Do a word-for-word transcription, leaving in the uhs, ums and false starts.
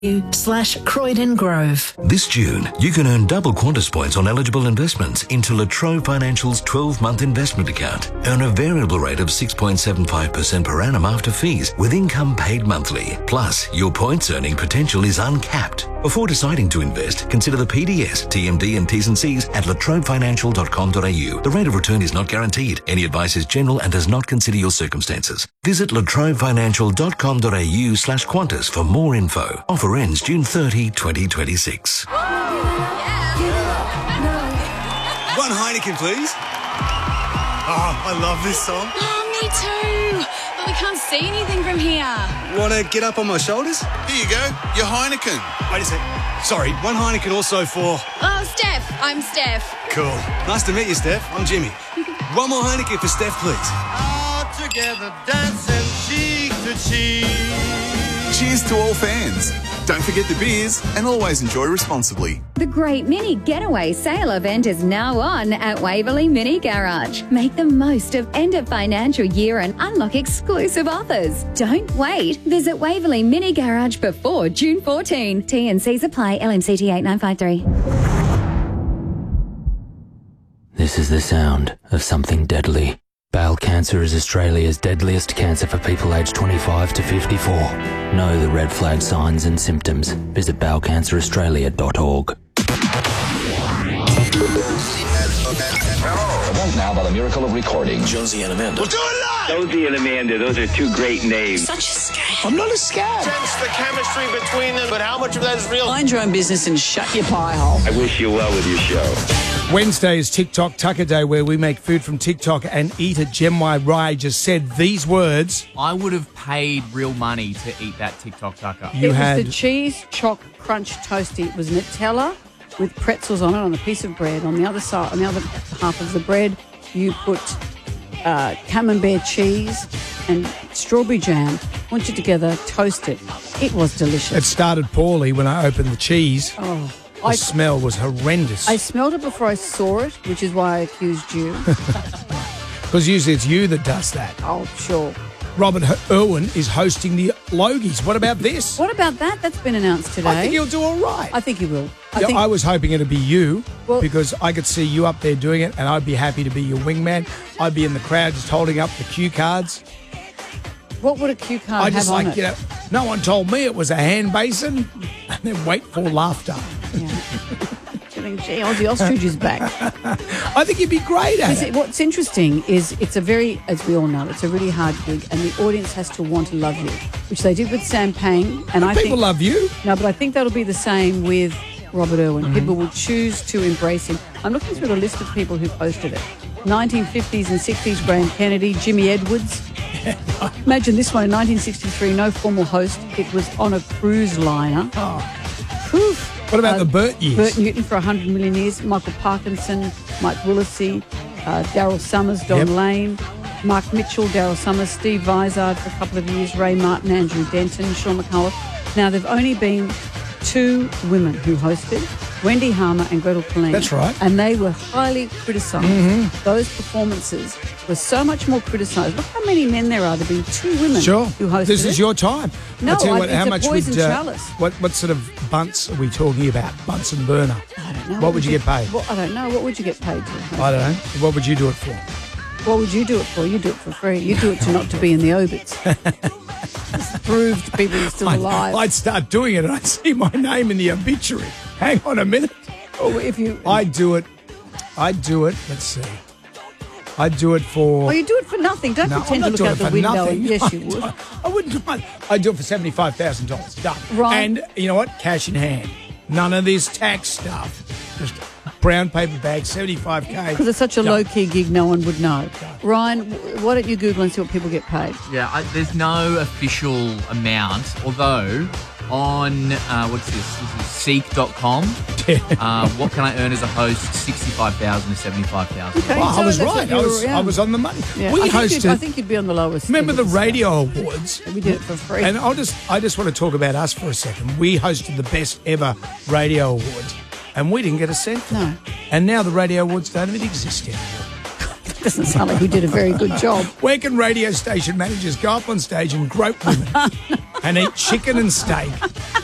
slash Croydon Grove. This June, you can earn double Qantas points on eligible investments into La Trobe Financial's twelve-month investment account. Earn a variable rate of six point seven five percent per annum after fees, with income paid monthly. Plus, your points earning potential is uncapped. Before deciding to invest, consider the P D S, T M D and T's and C's at latrobe financial dot com dot a u. The rate of return is not guaranteed. Any advice is general and does not consider your circumstances. Visit latrobe financial dot com dot a u slash Qantas for more info. Offer ends June thirtieth, twenty twenty-six. One Heineken, please. Oh, I love this song. Oh, me too. But we can't see anything from here. Want to get up on my shoulders? Here you go, your Heineken. Wait a sec. Sorry, one Heineken also for... Oh, Steph. I'm Steph. Cool. Nice to meet you, Steph. I'm Jimmy. One more Heineken for Steph, please. All together dancing cheek to cheek. Cheers to all fans. Don't forget the beers and always enjoy responsibly. The Great Mini Getaway Sale event is now on at Waverley Mini Garage. Make the most of end of financial year and unlock exclusive offers. Don't wait. Visit Waverley Mini Garage before June fourteenth. T and C's apply. L M C T eight nine five three. This is the sound of something deadly. Bowel cancer is Australia's deadliest cancer for people aged twenty-five to fifty-four. Know the red flag signs and symptoms. Visit bowel cancer australia dot org. Right now, by the miracle of recording, Josie and Amanda. We'll do it live! Josie and Amanda, those are two great names. Such a scam. I'm not a scam. Sense the chemistry between them, but how much of that is real? Mind your own business and shut your pie hole. I wish you well with your show. Wednesday is TikTok Tucker Day, where we make food from TikTok and eat it. Gemwai Rai just said these words. I would have paid real money to eat that TikTok Tucker. You it had was the cheese choc crunch toasty. It was Nutella with pretzels on it on a piece of bread. On the other side, on the other half of the bread, you put uh, camembert cheese and strawberry jam. Once you together, toast it. It was delicious. It started poorly when I opened the cheese. Oh. The I, smell was horrendous. I smelled it before I saw it, which is why I accused you. Because usually it's you that does that. Oh, sure. Robert Irwin is hosting the Logies. What about this? What about that? That's been announced today. I think he'll do all right. I think he will. I, yeah, think... I was hoping it'd be you well, because I could see you up there doing it and I'd be happy to be your wingman. I'd be in the crowd just holding up the cue cards. What would a cue card I have just on like, it? You know, no one told me it was a hand basin and then wait for laughter. Yeah. Gee, Aussie Ostrich is back. I think you'd be great at it. it. What's interesting is it's a very, as we all know, it's a really hard gig and the audience has to want to love you, which they did with Sam Payne. And I people think, love you. No, but I think that'll be the same with Robert Irwin. Mm-hmm. People will choose to embrace him. I'm looking through the list of people who posted it. nineteen fifties and sixties, Graham Kennedy, Jimmy Edwards. Imagine this one in nineteen sixty-three, no formal host. It was on a cruise liner. Oh. Poof. What about uh, the Burt years? Burt Newton for one hundred million years, Michael Parkinson, Mike Willesee, uh, Daryl Summers, Don yep. Lane, Mark Mitchell, Daryl Summers, Steve Vizard for a couple of years, Ray Martin, Andrew Denton, Sean McAuliffe. Now, there have only been two women who hosted, Wendy Harmer and Gretel Colleen. That's right. And they were highly criticised. Mm-hmm. Those performances were so much more criticised. Look how many men there are. There have been two women sure. who hosted This is it. your time. No, I'll tell you I, what, it's how a much poison would, uh, chalice. What, what sort of bunts are we talking about? Bunsen burner? I don't know. What, what would you, you get paid? Well, I don't know. What would you get paid to? I don't know. What would you do it for? What would you do it for? You do it for free. You do it to not to be in the obits. Just prove to people you're still alive. I'd, I'd start doing it and I'd see my name in the obituary. Hang on a minute. Or if you, I'd do it. I'd do it. Let's see. I'd do it for... Oh, you do it for nothing. Don't no, pretend to look out the window. Nothing. Yes, you would. I wouldn't. I'd do it for seventy-five thousand dollars. Done. Right. And you know what? Cash in hand. None of this tax stuff. Just brown paper bag, seventy-five K. Because it's such a low-key gig, no one would know. Ryan, why don't you Google and see what people get paid? Yeah, I, there's no official amount, although on, uh, what's this? This is seek dot com. uh, what can I earn as a host? sixty-five thousand to seventy-five thousand. Okay, well, so I was that's right. I was, I was on the money. Yeah, we I hosted. Think I think you'd be on the lowest. Remember the radio awards? We did it for free. And I'll just, I just want to talk about us for a second. We hosted the best ever radio awards, and we didn't get a cent. No. And now the radio awards don't even exist anymore. Doesn't sound like we did a very good job. Where can radio station managers go up on stage and grope women and eat chicken and steak